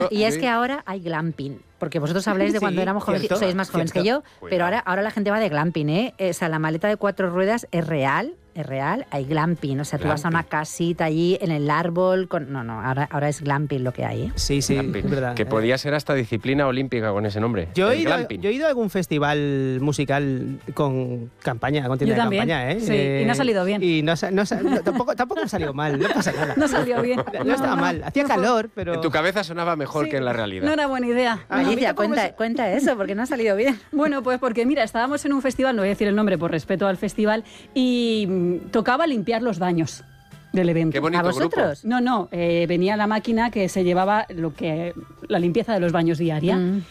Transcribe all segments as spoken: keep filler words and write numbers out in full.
Y es que ahora hay glamping. Porque vosotros habláis de cuando Sí, éramos jóvenes, cierto, sois más jóvenes cierto. que yo, Cuidado. pero ahora, ahora la gente va de glamping, ¿eh? O sea, la maleta de cuatro ruedas es real, es real, hay glamping. O sea, tú vas a una casita allí en el árbol. Con... No, no, ahora, ahora es glamping lo que hay, ¿eh? Sí, sí, Glamping, es verdad. que podía ser hasta disciplina olímpica con ese nombre. Yo he, el ido, glamping. yo he ido a algún festival musical con campaña, con tienda Yo de también, campaña, ¿eh? sí, y no ha salido bien. Y no, sa- no, sa- no, tampoco, tampoco ha salido mal, no pasa nada. No salió bien. No estaba no, mal, hacía no fue- calor, pero... En tu cabeza sonaba mejor Sí, que en la realidad. No era buena idea. Ah, a mí Alicia, tampoco me cuenta, sa- cuenta eso, porque no ha salido bien. Bueno, pues porque mira, estábamos en un festival, no voy a decir el nombre por respeto al festival, y mm, tocaba limpiar los baños del evento. Qué bonito ¿A vosotros? No, no, eh, venía la máquina que se llevaba lo que la limpieza de los baños diaria. Mm.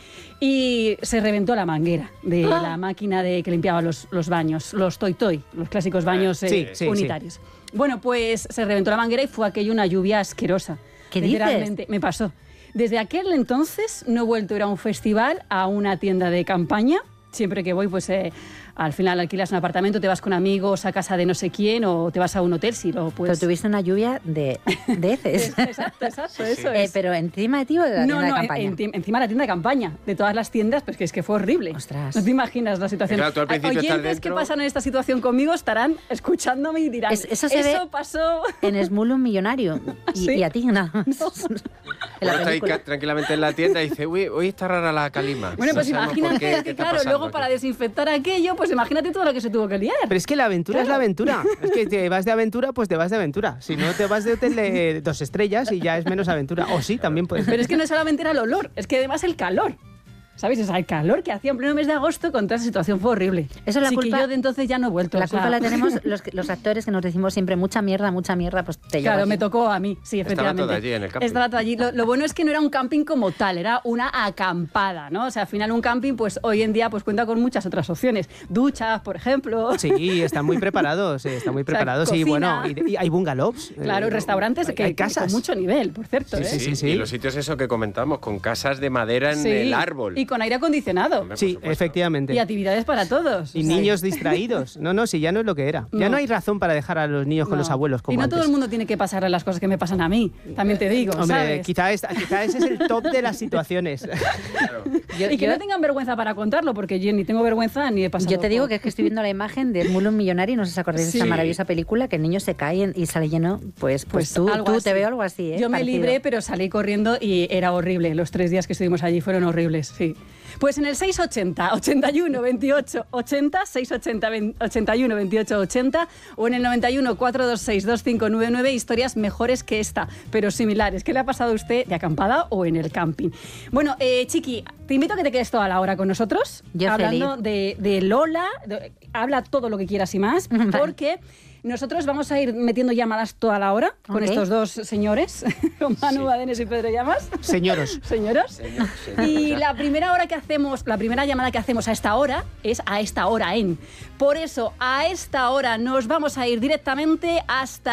Y se reventó la manguera de Ah. la máquina de que limpiaba los, los baños, los Toy Toy, los clásicos baños eh, Sí, sí, unitarios. Bueno, pues se reventó la manguera y fue aquello una lluvia asquerosa. ¿Qué dices? Literalmente, me pasó. Desde aquel entonces no he vuelto a ir a un festival, a una tienda de campaña. Siempre que voy, pues eh, al final alquilas un apartamento, te vas con amigos a casa de no sé quién o te vas a un hotel si lo Pero puedes. tuviste una lluvia de, de heces. Exacto, exacto, eso Eh, es. pero encima de ti o de la No, tienda no, de campaña. en- en- encima de la tienda de campaña, de todas las tiendas, pues que es que fue horrible. Ostras. No te imaginas la situación. Claro, tú al principio estás Oyentes que dentro. pasan en esta situación conmigo estarán escuchándome y dirán, Es- eso se ve pasó. En Smulun Millonario. Y, ¿Sí? y a ti nada más. En la Uno está ahí película. ca- tranquilamente en la tienda y dice, uy, hoy está rara la calima. Bueno, pues No sabemos por imagínate qué, que, qué está claro, pasando luego aquí. para desinfectar aquello, pues imagínate todo lo que se tuvo que liar. Pero es que la aventura es la aventura. Es que te vas de aventura, pues te vas de aventura. Si no, te vas de hotel de dos estrellas y ya es menos aventura. O sí, también puede ser. Pero es que no solamente era el olor, es que además el calor. ¿Sabes? O sea, el calor que hacía en pleno mes de agosto con toda esa situación fue horrible. Eso es la Así culpa- que yo de entonces ya no he vuelto. La o sea, culpa la tenemos los, los actores que nos decimos siempre mucha mierda, mucha mierda, pues te llevas. Claro, me tocó a mí, sí, Estaba efectivamente. todo allí en el camping. Estaba todo allí. Lo, lo bueno es que no era un camping como tal, era una acampada, ¿no? O sea, al final un camping, pues hoy en día pues cuenta con muchas otras opciones. Duchas, por ejemplo. Sí, están muy preparados, sí, están muy O sea, preparados. Y cocina. bueno, y, y hay bungalows. Claro, eh, restaurantes hay- que, hay que casas. con mucho nivel, por cierto. Sí, ¿eh? sí, sí, sí. Y los sitios eso que comentamos, con casas de madera en Sí. el árbol. Y con aire acondicionado. Hombre, por Sí, supuesto. efectivamente. Y actividades para todos. Y O sea, niños distraídos. No, no, si ya no es lo que era. Ya No. no hay razón para dejar a los niños con no. los abuelos como Y no antes. todo el mundo tiene que pasarle las cosas que me pasan a mí, también te digo, Hombre, ¿sabes? quizá, esta- quizá ese es el top de las situaciones. Claro. Yo, Y que yo- no tengan vergüenza para contarlo, porque yo ni tengo vergüenza ni he pasado. yo te digo por- que es que estoy viendo la imagen de Smulun Millonario, no sé si os acordáis de Sí. esa maravillosa película, que el niño se cae en- y sale lleno, pues, pues, Pues tú, algo tú así. te veo algo así, ¿eh? Yo me Parecido. libré, pero salí corriendo y era horrible. Los tres días que estuvimos allí fueron horribles, sí. Pues en el seiscientos ochenta, ochenta y uno, veintiocho, ochenta, seiscientos ochenta, ochenta y uno, veintiocho, ochenta o en el noventa y uno, cuatrocientos veintiséis, veinticinco noventa y nueve, historias mejores que esta, pero similares. ¿Qué le ha pasado a usted de acampada o en el camping? Bueno, eh, Chiqui, te invito a que te quedes toda la hora con nosotros, Yo hablando feliz. de, de Lola. de- habla todo lo que quieras y más, Vale. porque nosotros vamos a ir metiendo llamadas toda la hora con Ok. estos dos señores, con Manu Sí. Badenes y Pedro Llamas. Señoros. Señoros. Señor, señor, Y ya. la primera hora que hacemos, la primera llamada que hacemos a esta hora es a esta hora en. Por eso, a esta hora nos vamos a ir directamente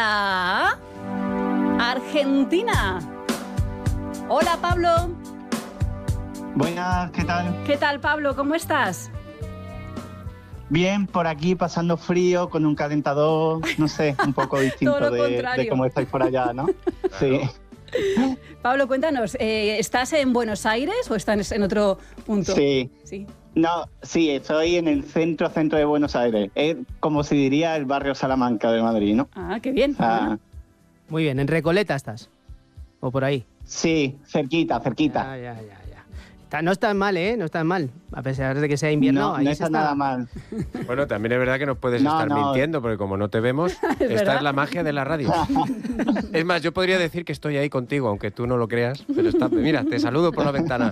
hasta Argentina. Hola, Pablo. Buenas, ¿qué tal? ¿Qué tal, Pablo? ¿Cómo estás? Bien, por aquí pasando frío con un calentador, no sé, un poco distinto Todo lo de, contrario. de cómo estáis por allá, ¿no? Sí. Pablo, cuéntanos, eh, ¿estás en Buenos Aires o estás en otro punto? Sí. Sí. No, sí, estoy en el centro, centro de Buenos Aires. Es como se diría el barrio Salamanca de Madrid, ¿no? Ah, qué bien. Ah, Muy bien, en Recoleta estás. O por ahí. sí, cerquita, cerquita. Ya, ya, ya, ya. Está- no está mal, ¿eh? No está mal. A pesar de que sea invierno, no, ahí no se está nada mal. Bueno, también es verdad que nos puedes No, estar no. mintiendo, porque como no te vemos, esta verdad. es la magia de la radio. Es más, yo podría decir que estoy ahí contigo, aunque tú no lo creas, pero está, mira, te saludo por la ventana.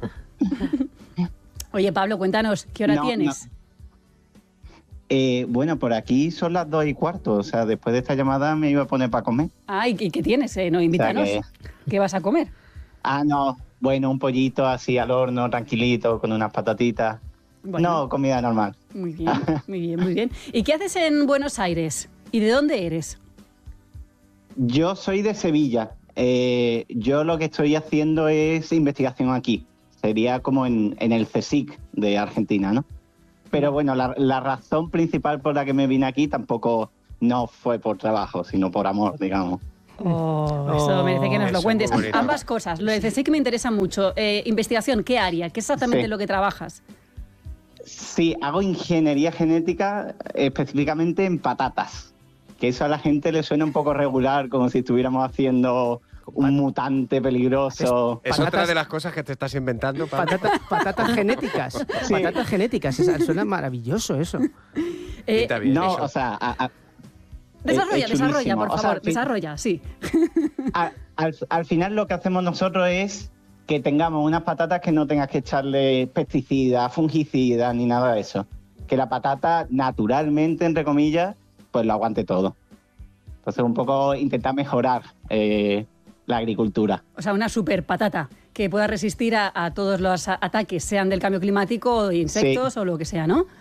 Oye, Pablo, cuéntanos, ¿qué hora No, tienes? Eh, bueno, por aquí son las dos y cuarto, o sea, después de esta llamada me iba a poner para comer. Ah, ¿y qué qué tienes? Eh? No, invítanos. que- ¿Qué vas a comer? Ah, no, bueno, un pollito así al horno, tranquilito, con unas patatitas. Bueno. No, comida normal. Muy bien, muy bien, muy bien. ¿Y qué haces en Buenos Aires? ¿Y de dónde eres? Yo soy de Sevilla. Eh, yo lo que estoy haciendo es investigación aquí. Sería como en, en el CSIC de Argentina, ¿no? Pero bueno, la, la razón principal por la que me vine aquí tampoco no fue por trabajo, sino por amor, digamos. Oh, eso Oh, merece que nos lo eso, cuentes. muy bonito. Ambas cosas. Lo de sí que me interesa mucho. Eh, investigación, ¿qué área? ¿Qué es exactamente Sí. lo que trabajas? Sí, hago ingeniería genética específicamente en patatas. Que eso a la gente le suena un poco regular, como si estuviéramos haciendo un mutante peligroso. Es Patatas- otra de las cosas que te estás inventando, Pablo. Patatas, patatas genéticas. Sí. Patatas genéticas. Es- suena maravilloso eso. Eh, Pinta bien No, eso. o sea, a- a- desarrolla, es- es desarrolla, chulísimo. por O sea, favor. al fin- Desarrolla, sí. a- al, al final lo que hacemos nosotros es que tengamos unas patatas que no tengas que echarle pesticidas, fungicidas ni nada de eso. Que la patata naturalmente, entre comillas, pues lo aguante todo. Entonces un poco intentar mejorar eh, la agricultura. O sea, una super patata que pueda resistir a, a todos los a- ataques, sean del cambio climático o de insectos o lo que sea, ¿no?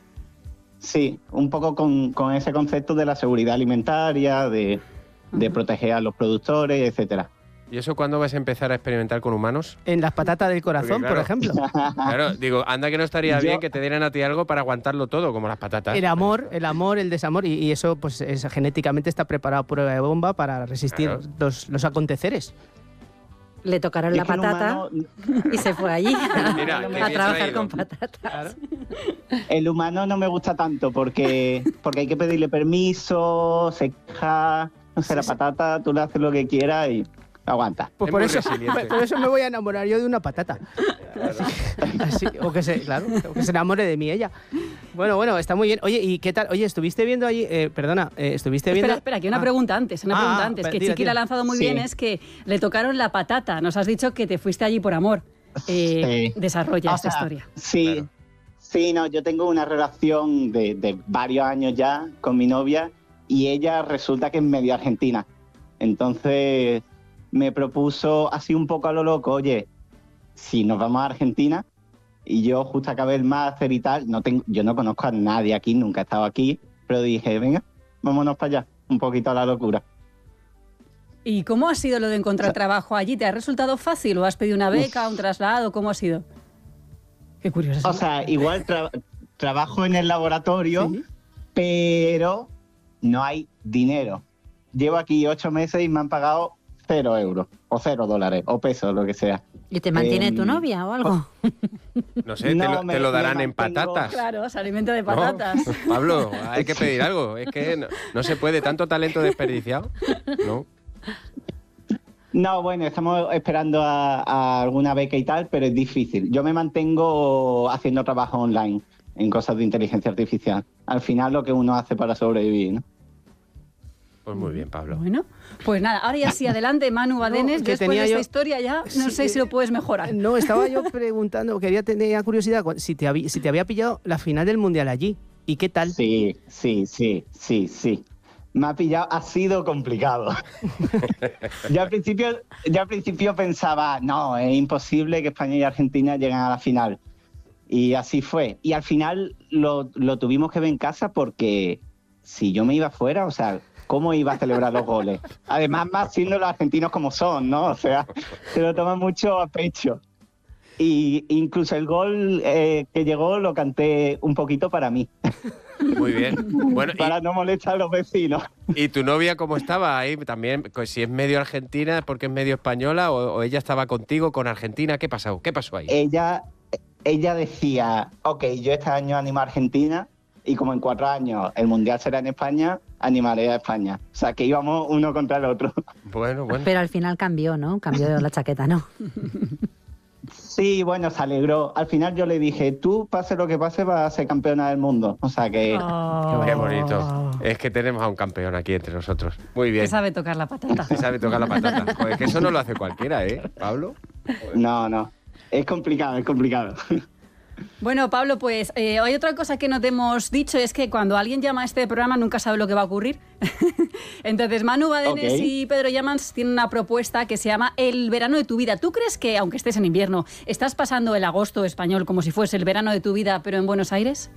Sí, un poco con, con ese concepto de la seguridad alimentaria, de, de proteger a los productores, etcétera. ¿Y eso cuándo vas a empezar a experimentar con humanos? En las patatas del corazón, Porque, por claro. ejemplo. Claro, digo, anda que no estaría Yo- bien que te dieran a ti algo para aguantarlo todo, como las patatas. El amor, el amor, el desamor, y, y eso pues es, genéticamente está preparado a prueba de bomba para resistir Claro. los, los aconteceres. Le tocaron Y la es que el patata humano- y se fue allí Mira, a, qué bien a trabajar traído. con patatas. El humano no me gusta tanto porque, porque hay que pedirle permiso, se queja, no sé, la patata, tú le haces lo que quieras y aguanta. Pues Es por muy eso, resiliente. por eso me voy a enamorar yo de una patata. Así, o que se, claro, o que se enamore de mí ella. Bueno, bueno, está muy bien. Oye, ¿y qué tal? Oye, ¿estuviste viendo allí? Eh, perdona, eh, ¿estuviste viendo? Espera, espera, que una Ah, pregunta antes, una Ah, pregunta ah, antes, pero que tira, Chiqui la ha tira. lanzado muy Sí. bien, es que le tocaron la patata. Nos has dicho que te fuiste allí por amor. Eh, Sí. Desarrolla O esta sea, historia. Sí, Claro. sí, no, yo tengo una relación de, de varios años ya con mi novia y ella resulta que es medio argentina. Entonces me propuso así un poco a lo loco, oye, si nos vamos a Argentina y yo justo acabé el máster y tal, no tengo, yo no conozco a nadie aquí, nunca he estado aquí, pero dije, venga, vámonos para allá, un poquito a la locura. ¿Y cómo ha sido lo de encontrar trabajo allí? ¿Te ha resultado fácil o has pedido una beca, un traslado? ¿Cómo ha sido? Qué curioso. O sea, igual tra- trabajo en el laboratorio, Sí. pero no hay dinero. Llevo aquí ocho meses y me han pagado cero euros, o cero dólares, o pesos, lo que sea. ¿Y te mantiene Em, tu novia o algo? No sé, te, No, lo, me- te lo me darán en mantengo- patatas. Claro, se alimenta de ¿No? patatas. Pablo, hay que pedir algo. Es que no, no se puede, tanto talento desperdiciado. No. No, bueno, estamos esperando a, a alguna beca y tal, pero es difícil. Yo me mantengo haciendo trabajo online en cosas de inteligencia artificial. Al final lo que uno hace para sobrevivir, ¿no? Pues muy bien, Pablo. Bueno, pues nada, ahora ya sí, adelante, Manu Badenes. que Después tenía de esta yo- historia ya no Sí, sé si eh, lo puedes mejorar. No, estaba yo preguntando, quería tener curiosidad cu- si te, había, si te había pillado la final del Mundial allí. ¿Y qué tal? Sí, sí, sí, sí, sí. Me ha pillado, ha sido complicado. yo, al principio, yo al principio pensaba, no, es imposible que España y Argentina lleguen a la final. Y así fue. Y al final lo, lo tuvimos que ver en casa porque si yo me iba fuera, o sea, ¿cómo iba a celebrar los goles? Además, más siendo los argentinos como son, ¿no? O sea, se lo toman mucho a pecho. Y incluso el gol eh, que llegó lo canté un poquito para mí, Muy bien. Bueno, para no molestar a los vecinos. ¿y, y tu novia cómo estaba ahí? También, pues, si es medio argentina, porque es medio española, o, o ella estaba contigo con Argentina. ¿Qué pasó? ¿Qué pasó ahí? Ella, ella decía, ok, yo este año animo a Argentina y como en cuatro años el Mundial será en España, animaré a España. O sea, que íbamos uno contra el otro. Bueno, bueno. Pero al final cambió, ¿no? Cambió la chaqueta, ¿no? Sí, bueno, se alegró. Al final yo le dije, tú, pase lo que pase, vas a ser campeona del mundo. O sea que... Oh, Qué bonito. Es que tenemos a un campeón aquí entre nosotros. Muy bien. que sabe tocar la patata. Te sabe tocar la patata. Joder, que eso no lo hace cualquiera, ¿eh, Pablo? No, no. Es complicado, es complicado. Bueno, Pablo, pues eh, hay otra cosa que no te hemos dicho, es que cuando alguien llama a este programa nunca sabe lo que va a ocurrir. Entonces, Manu Badenes Ok. y Pedro Llamans tienen una propuesta que se llama El verano de tu vida. ¿Tú crees que, aunque estés en invierno, estás pasando el agosto español como si fuese el verano de tu vida, pero en Buenos Aires?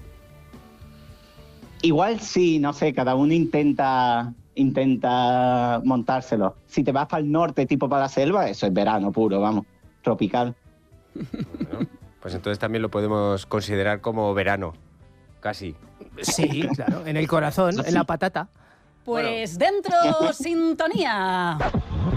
Igual sí, no sé, cada uno intenta intenta montárselo. Si te vas para el norte, tipo para la selva, eso es verano puro, vamos, tropical. Bueno, pues entonces también lo podemos considerar como verano. Casi. Sí, claro, en el corazón, en la patata. Pues dentro sintonía.